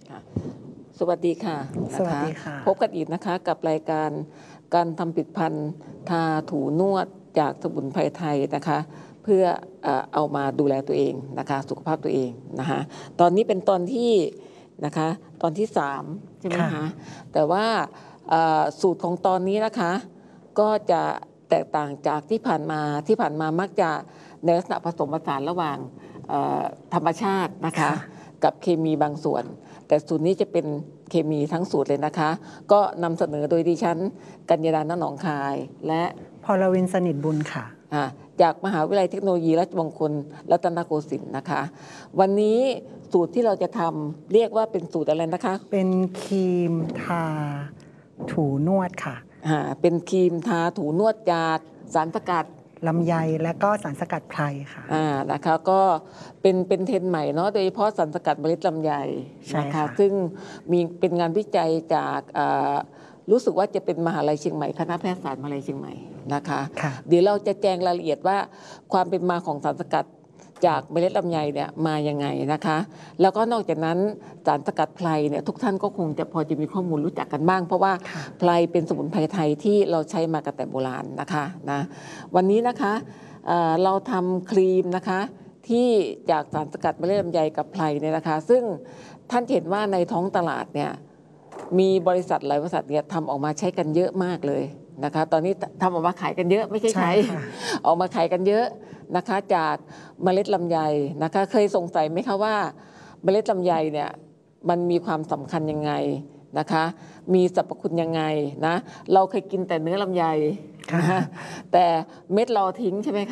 ค่ะสวัสดีค่ะสวัสดีค่ะพบกันอีกนะคะกับรายการการทำผลิตภัณฑ์ทาถูนวดจากสมุนไพรไทยนะคะเพื่อเอามาดูแลตัวเองนะคะสุขภาพตัวเองนะคะตอนนี้เป็นตอนที่นะคะตอนที่3ใช่ไหมคะแต่ว่าสูตรของตอนนี้นะคะก็จะแตกต่างจากที่ผ่านมามักจะในลักษณะผสมผสานระหว่างธรรมชาตินะคะกับเคมีบางส่วนแต่สูตรนี้จะเป็นเคมีทั้งสูตรเลยนะคะก็นำเสนอโดยดิฉันกัญญาดา ณ หนองคายและพรวินสนิทบุญค่ะจากมหาวิทยาลัยเทคโนโลยีราชมงคลรัตนโกสินทร์นะคะวันนี้สูตรที่เราจะทำเรียกว่าเป็นสูตรอะไรนะคะเป็นครีมทาถูนวดค่ะเป็นครีมทาถูนวดจากสารสกัดลำไยและก็สารสกัดไพรค่ะนะคะก็เป็นเทรนด์ใหม่เนาะโดยเฉพาะสารสกัดเมล็ดลำไยนะคะซึ่งมีเป็นงานวิจัยจากรู้สึกว่าจะเป็นมหาลัยเชียงใหม่คณะแพทยศาสตร์มหาลัยเชียงใหม่นะคะเดี๋ยวเราจะแจงรายละเอียดว่าความเป็นมาของสารสกัดจากเมล็ดลำไยเนี่ยมายังไงนะคะแล้วก็นอกจากนั้นสารสกัดไพรเนี่ยทุกท่านก็คงจะพอจะมีข้อมูลรู้จักกันบ้างเพราะว่าไพรเป็นสมุนไพรไทยที่เราใช้มากันแต่โบราณนะคะนะวันนี้นะคะเราทำครีมนะคะที่จากสารสกัดเมล็ดลำไยกับไพรเนี่ยนะคะซึ่งท่านเห็นว่าในท้องตลาดเนี่ยมีบริษัทหลายบริษัทเนี่ยทำออกมาใช้กันเยอะมากเลยนะคะตอนนี้ทำออกมาขายกันเยอะไม่ใช่ใช้ออกมาขายกันเยอะนะคะจากเมล็ดลำไยนะคะเคยสงสัยไหมคะว่าเมล็ดลำไยเนี่ยมันมีความสำคัญยังไงนะคะมีสรรพคุณยังไงนะเราเคยกินแต่เนื้อลำไยแต่เม็ดเราทิ้งใช่ไหมคะ